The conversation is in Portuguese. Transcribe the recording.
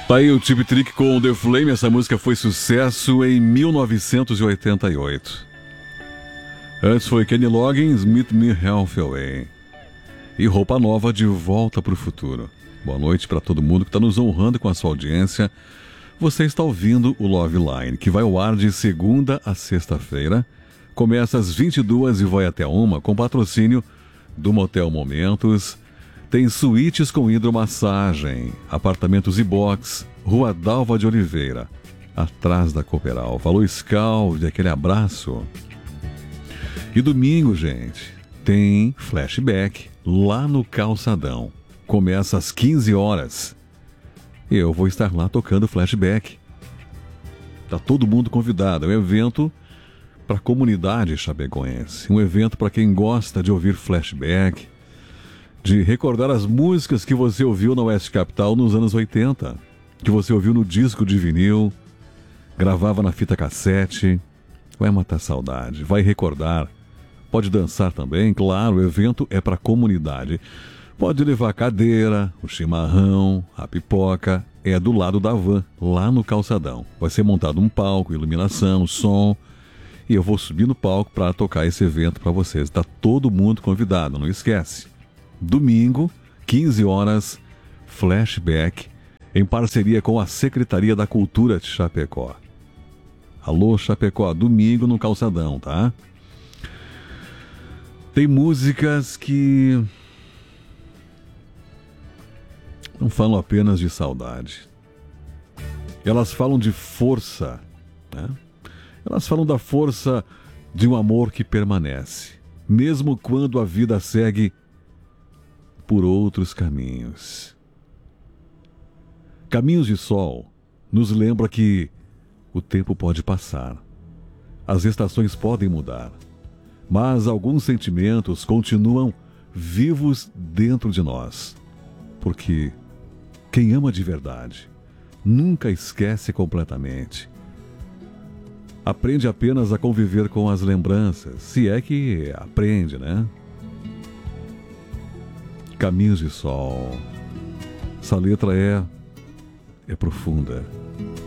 Tá aí o Tip Trick com The Flame. Essa música foi sucesso em 1988. Antes foi Kenny Loggins, Meet Me Halfway. E Roupa Nova, De Volta pro Futuro. Boa noite para todo mundo que está nos honrando com a sua audiência. Você está ouvindo o Love Line, que vai ao ar de segunda a sexta-feira. Começa às 22 e vai até 1, com patrocínio do Motel Momentos. Tem suítes com hidromassagem, apartamentos e box, Rua Dalva de Oliveira, atrás da Cooperal. Falou Scalde, aquele abraço. E domingo, gente, tem flashback lá no Calçadão. Começa às 15 horas. E eu vou estar lá tocando flashback. Tá todo mundo convidado. É um evento para a comunidade chapecoense. Um evento para quem gosta de ouvir flashback, de recordar as músicas que você ouviu na Oeste Capital nos anos 80, que você ouviu no disco de vinil, gravava na fita cassete. Vai matar saudade, vai recordar. Pode dançar também, claro, o evento é para a comunidade. Pode levar a cadeira, o chimarrão, a pipoca. É do lado da van, lá no Calçadão. Vai ser montado um palco, iluminação, som. E eu vou subir no palco para tocar esse evento para vocês. Está todo mundo convidado, não esquece. Domingo, 15 horas, flashback, em parceria com a Secretaria da Cultura de Chapecó. Alô, Chapecó, domingo no Calçadão, tá? Tem músicas que não falam apenas de saudade. Elas falam de força, né? Elas falam da força de um amor que permanece, mesmo quando a vida segue por outros caminhos. Caminhos de Sol nos lembra que o tempo pode passar, as estações podem mudar, mas alguns sentimentos continuam vivos dentro de nós, porque quem ama de verdade nunca esquece completamente. Aprende apenas a conviver com as lembranças, se é que aprende, né? Caminhos de Sol. Essa letra é profunda.